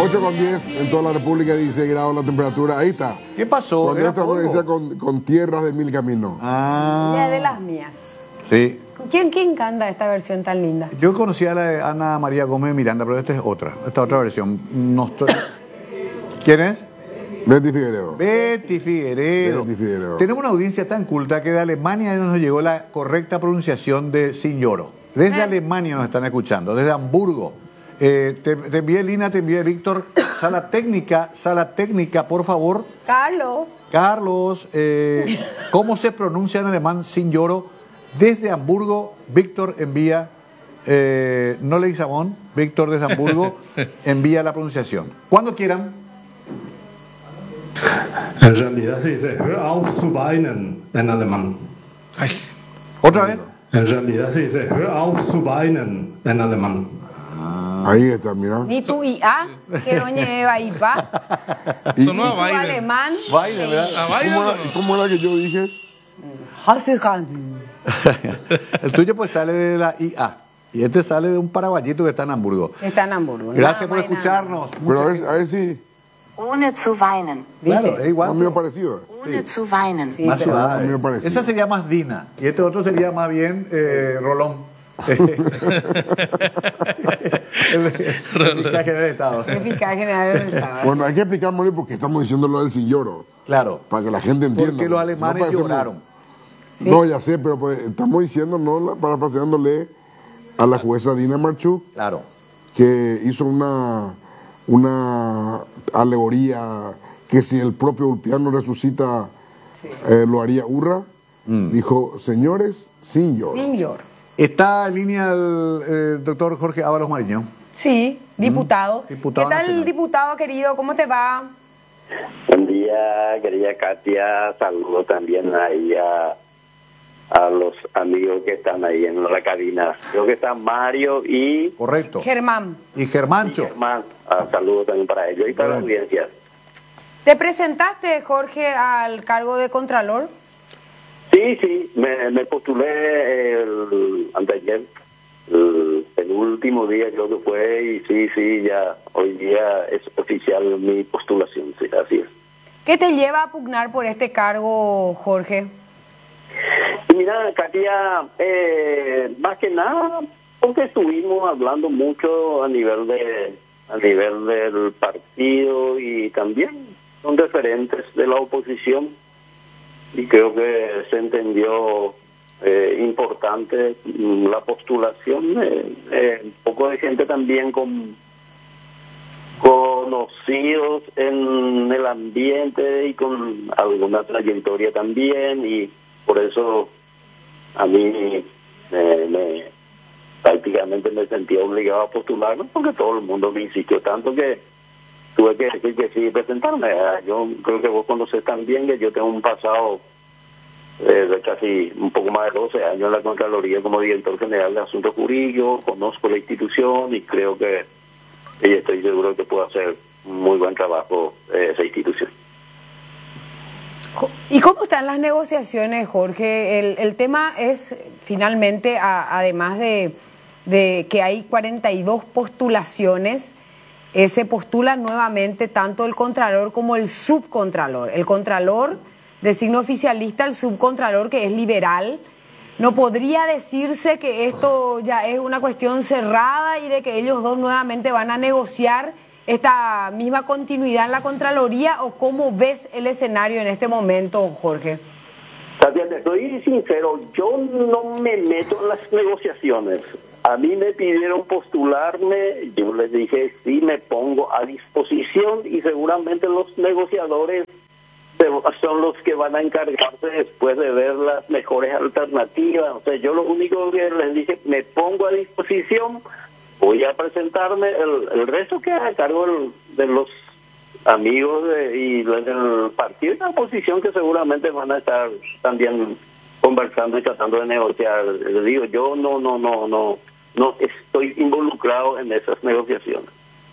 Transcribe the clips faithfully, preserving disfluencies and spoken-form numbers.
ocho con diez en toda la República, dieciséis grados la temperatura. Ahí está. ¿Qué pasó? Con Era esta polvo. decía con, con tierras de mil caminos. Ah. Ya es de las mías. Sí. ¿Quién, quién canta esta versión tan linda? Yo conocí a la de Ana María Gómez Miranda, pero esta es otra. Esta es otra versión. No estoy... ¿Quién es? Betty Figueredo. Betty Figueredo. Betty Figueredo. Tenemos una audiencia tan culta que de Alemania nos llegó la correcta pronunciación de Sin Lloro. Desde Ah. Alemania nos están escuchando, desde Hamburgo. Eh, te, te envié, Lina, te envié, Víctor. Sala técnica, sala técnica, por favor. Carlos. Carlos, eh, ¿cómo se pronuncia en alemán Sin Lloro? Desde Hamburgo, Víctor envía, eh, no le Samón, Víctor desde Hamburgo envía la pronunciación. Cuando quieran. En realidad se dice hör auf zu weinen en alemán. Ay, ¿Otra vez? En realidad se dice hör auf zu weinen en alemán. Ahí está, mira. Ni tu I A, que doña Eva y va. sonó Ni a tu baile. alemán. Baile, ¿verdad? A baile ¿Cómo era, sonó. cómo era que yo dije? El tuyo pues sale de la I A y este sale de un paraguayito que está en Hamburgo. Está en Hamburgo. Gracias Nada por más y nada escucharnos. Pero a ver, a ver si. Ohne zu weinen. ¿Viste? Claro, es igual. Más medio parecido. Ohne zu weinen. Sí, Más pero- suave. A mí me parece. Esa sería más Dina y este otro sería más bien eh, Rolón. El fiscal general de Estado. El fiscal general del Estado. Bueno, hay que explicar, Moni, porque estamos diciendo lo del sin lloro. Claro. Para que la gente entienda. Porque los alemanes No parecemos- lloraron. No, ya sé, pero pues, estamos diciendo, no, la- parafraseándole a la jueza Dina Marchuk, Claro. que hizo una, una alegoría que si el propio Ulpiano resucita, eh, lo haría Urra. Mm. Dijo, señores, sin lloro. Sin lloro. Está en línea el eh, doctor Jorge Ábalos Mariño. Sí, diputado. Diputado ¿Qué tal, nacional. diputado querido? ¿Cómo te va? Buen día, querida Katia. Saludo también ahí a, a los amigos que están ahí en la cabina. Creo que está Mario y Correcto. Germán. Y Germancho. Germán. Ah, saludos también para ellos y para la Bueno. audiencia. ¿Te presentaste, Jorge, al cargo de Contralor? Sí, sí, me, me postulé el anteayer, el, el último día creo que fue, y sí, sí, ya hoy día es oficial mi postulación, sí, así es. ¿Qué te lleva a pugnar por este cargo, Jorge? Y mira, Katia, eh, más que nada, porque estuvimos hablando mucho a nivel de a nivel del partido y también son referentes de la oposición y creo que se entendió eh, importante mm, la postulación, eh, eh, un poco de gente también con conocidos en el ambiente y con alguna trayectoria también, y por eso a mí eh, me, prácticamente me sentía obligado a postularme, porque todo el mundo me insistió tanto que tuve que decir que sí presentarme. Ah, Yo creo que vos conocés también que yo tengo un pasado eh, de casi un poco más de doce años en la Contraloría como director general de Asuntos Jurídicos, conozco la institución y creo que y estoy seguro que puedo hacer un muy buen trabajo eh, esa institución. ¿Y cómo están las negociaciones, Jorge? El, el tema es, finalmente, a- además de, de que hay cuarenta y dos postulaciones, eh, se postula nuevamente tanto el Contralor como el Subcontralor. El Contralor de signo oficialista, el Subcontralor que es liberal. ¿No podría decirse que esto ya es una cuestión cerrada y de que ellos dos nuevamente van a negociar esta misma continuidad en la Contraloría, o cómo ves el escenario en este momento, Jorge? Katia, te soy sincero, yo no me meto en las negociaciones. A mí me pidieron postularme, yo les dije sí, me pongo a disposición y seguramente los negociadores son los que van a encargarse después de ver las mejores alternativas. O sea, yo lo único que les dije, me pongo a disposición, voy a presentarme, el, el resto queda a cargo del- de los amigos de- y los del partido y la oposición, que seguramente van a estar también conversando y tratando de negociar. Les digo, yo no, no, no, no, no estoy involucrado en esas negociaciones.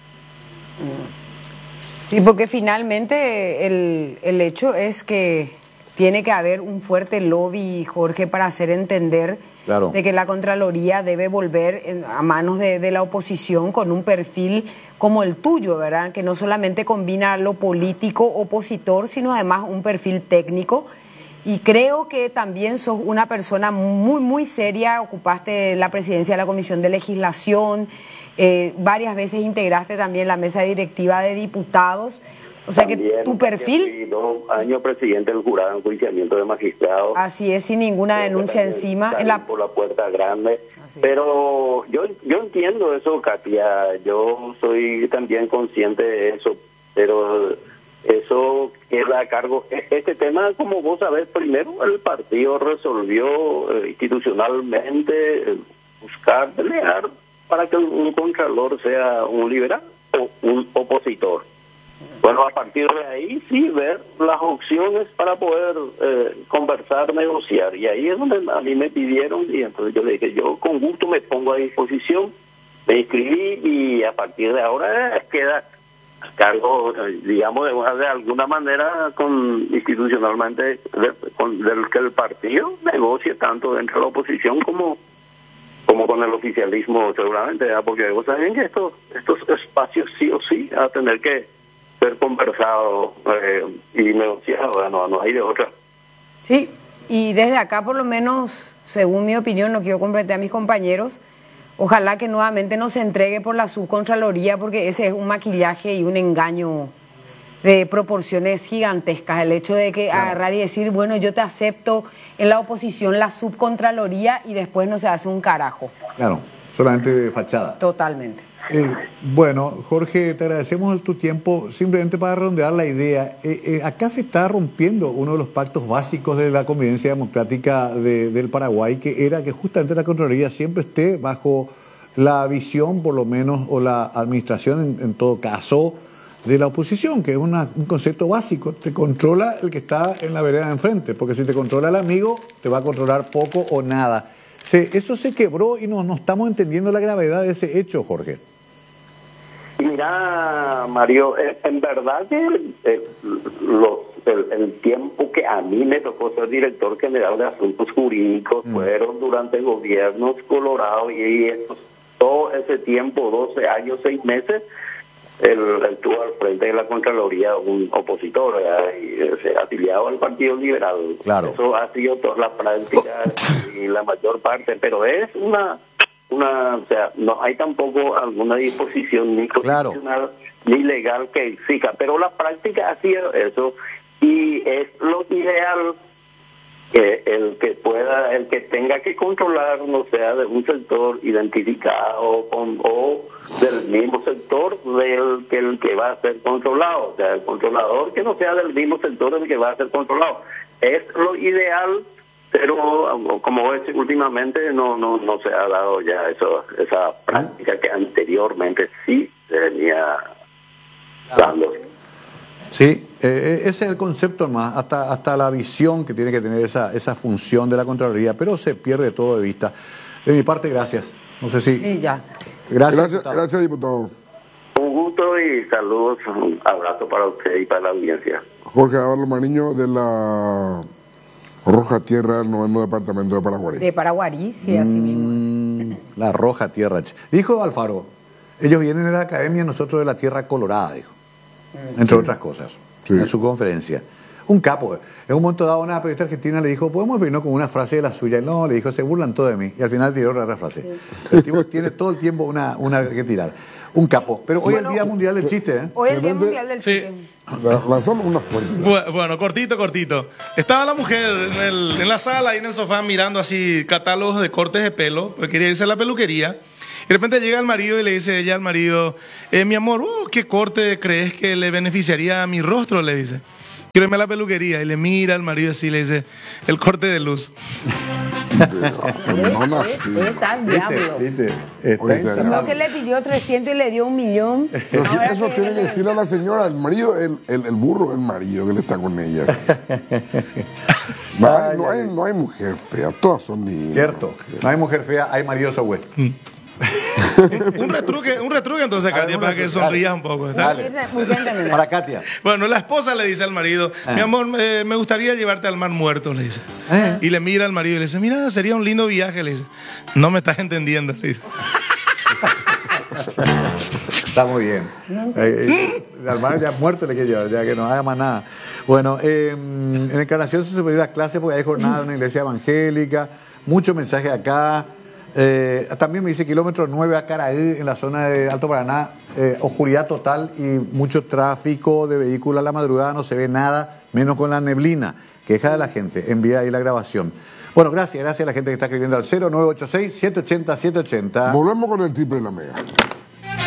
Sí, porque finalmente el, el hecho es que tiene que haber un fuerte lobby, Jorge, para hacer entender Claro. de que la Contraloría debe volver en, a manos de, de la oposición con un perfil como el tuyo, ¿verdad? Que no solamente combina lo político opositor, sino además un perfil técnico. Y creo que también sos una persona muy, muy seria, ocupaste la presidencia de la Comisión de Legislación, eh, varias veces integraste también la mesa directiva de diputados. O sea También, que tu perfil... fui dos años presidente del jurado en enjuiciamiento de magistrados. Así es, sin ninguna denuncia encima. En la... Por la puerta grande. Pero yo yo entiendo eso, Katia. Yo soy también consciente de eso. Pero eso queda a cargo. Este tema, como vos sabés, primero el partido resolvió eh, institucionalmente eh, buscar pelear para que un contralor sea un liberal o un opositor. Bueno, a partir de ahí sí ver las opciones para poder eh, conversar, negociar. Y ahí es donde a mí me pidieron y entonces yo le dije, yo con gusto me pongo a disposición, me inscribí y a partir de ahora queda a cargo, digamos, de, de alguna manera con institucionalmente de, con, del que el partido negocie tanto dentro de la oposición como como con el oficialismo seguramente, ¿verdad? Porque vos saben que estos, estos espacios sí o sí a tener que ser conversado eh, y negociado, no, no hay de otra. Sí, y desde acá por lo menos, según mi opinión, lo que yo compartí a mis compañeros, ojalá que nuevamente no se entregue por la subcontraloría, porque ese es un maquillaje y un engaño de proporciones gigantescas. El hecho de que claro. agarrar y decir, bueno, yo te acepto en la oposición la subcontraloría y después no se hace un carajo. Claro, solamente fachada. Totalmente. Eh, bueno, Jorge, te agradecemos tu tiempo. Simplemente para redondear la idea, eh, eh, acá se está rompiendo uno de los pactos básicos de la convivencia democrática de, del Paraguay, que era que justamente la Contraloría siempre esté bajo la visión, por lo menos, o la administración, en, en todo caso, de la oposición, que es una, un concepto básico. Te controla el que está en la vereda de enfrente, porque si te controla el amigo, te va a controlar poco o nada. Se, eso se quebró y no, no estamos entendiendo la gravedad de ese hecho, Jorge. Mira, Mario, eh, en verdad que eh, los, el, el tiempo que a mí me tocó ser director general de asuntos jurídicos mm. fueron durante gobiernos colorados y, y estos, todo ese tiempo, doce años, seis meses, él, él tuvo al frente de la Contraloría un opositor, y, o sea, afiliado al Partido Liberal. Claro. Eso ha sido toda la práctica y la mayor parte, pero es una... una o sea, no hay tampoco alguna disposición ni constitucional claro. ni legal que exija, pero la práctica ha sido eso y es lo ideal que el que pueda, el que tenga que controlar no sea de un sector identificado con, o del mismo sector del que el que va a ser controlado, o sea, el controlador que no sea del mismo sector del que va a ser controlado. Es lo ideal, pero como ves, últimamente no no no se ha dado ya eso, esa práctica que anteriormente sí se venía dando. Sí, eh, ese es el concepto más, hasta hasta la visión que tiene que tener esa esa función de la Contraloría, pero se pierde todo de vista. De mi parte, gracias. No sé si... Sí, ya. Gracias, gracias, diputado. gracias, diputado. Un gusto y saludos, un abrazo para usted y para la audiencia. Jorge Navarro Mariño de la Roja Tierra, el noveno departamento de Paraguarí. De Paraguarí, sí, así mismo. Mm, la Roja Tierra. Dijo Alfaro, ellos vienen de la academia, nosotros de la Tierra Colorada, dijo. Mm. Entre sí. otras cosas, sí. en su conferencia. Un capo. En un momento dado una periodista argentina le dijo, ¿podemos venirnos con una frase de la suya? Y no, le dijo, se burlan todo de mí. Y al final tiró otra frase. Sí. El tipo tiene todo el tiempo una, una que tirar. Un capo. Pero hoy bueno, es el Día Mundial del Chiste, ¿eh? Hoy es el Día Mundial del Chiste. Sí. Lanzamos unas bueno, bueno, cortito, cortito. Estaba la mujer en, el, en la sala, ahí en el sofá, mirando así catálogos de cortes de pelo, porque quería irse a la peluquería. Y de repente llega el marido y le dice ella al marido, eh, mi amor, uh, ¿qué corte crees que le beneficiaría a mi rostro? Le dice. Quiero irme a la peluquería. Y le mira al marido así y le dice, el corte de luz. Está el diablo. Creo que le pidió trescientos y le dio un millón. Pero no, eso tiene que decirle a la señora, el marido, el, el, el burro, el marido que le está con ella. No hay, no, hay, no hay mujer fea, todas son niñas. Cierto, no hay mujer fea, hay marido sohué. un retruque, un retruque entonces, A ver, Katia, un para que retruque, sonrías dale. un poco. ¿Está? Dale. Urgentemente. Para Katia. Bueno, la esposa le dice al marido, mi Ah. amor, eh, me gustaría llevarte al mar muerto, le dice. Eh. Y le mira al marido y le dice, mira, sería un lindo viaje, le dice. No me estás entendiendo, le dice. Está muy bien. Eh, eh, al mar ya muerto le quiere llevar, ya que no haga más nada. Bueno, eh, en Encarnación se superó la clase porque hay jornada de una iglesia evangélica, muchos mensajes acá. Eh, también me dice kilómetro nueve a Caraí, en la zona de Alto Paraná, eh, oscuridad total y mucho tráfico de vehículos a la madrugada, no se ve nada, menos con la neblina. Queja de la gente, envía ahí la grabación. Bueno, gracias, gracias a la gente que está escribiendo al cero nueve ocho seis, siete ocho cero, siete ochenta. Volvemos con el triple en la mega.